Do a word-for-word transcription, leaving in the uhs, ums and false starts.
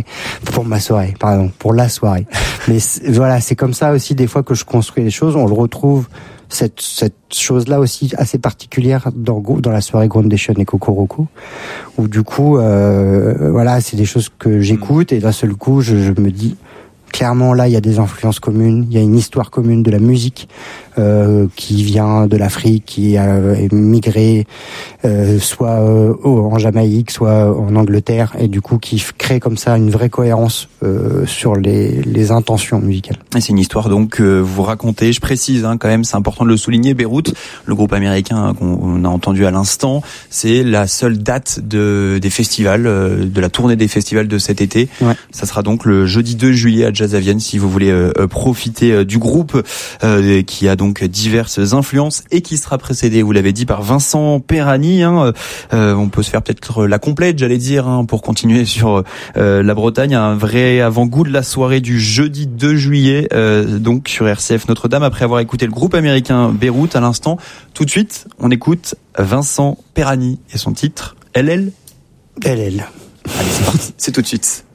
soirée, pour ma soirée, pardon, pour la soirée. Mais c'est, voilà, c'est comme ça aussi des fois que je construis les choses. On le retrouve cette cette chose-là aussi assez particulière dans dans la soirée Groundation et Kokoroko, où du coup, euh, voilà, c'est des choses que j'écoute et d'un seul coup, je, je me dis. Clairement, là, il y a des influences communes, il y a une histoire commune de la musique euh, qui vient de l'Afrique, qui a euh, migré euh, soit euh, en Jamaïque, soit en Angleterre, et du coup qui f- crée comme ça une vraie cohérence euh, sur les, les intentions musicales. Et c'est une histoire donc que vous racontez, je précise hein, quand même, c'est important de le souligner, Beyrouth, le groupe américain qu'on a entendu à l'instant, c'est la seule date de, des festivals, euh, de la tournée des festivals de cet été. Ouais. Ça sera donc le jeudi deux juillet à Jazz à Vienne si vous voulez euh, profiter euh, du groupe euh, qui a donc diverses influences et qui sera précédé, vous l'avez dit, par Vincent Perani. Hein. Euh, on peut se faire peut-être la complète, j'allais dire, hein, pour continuer sur euh, la Bretagne. Un vrai avant-goût de la soirée du jeudi deux juillet, euh, donc sur R C F Notre-Dame, après avoir écouté le groupe américain Beyrouth à l'instant. Tout de suite, on écoute Vincent Perani et son titre L L. L L. Allez, c'est parti, c'est tout de suite.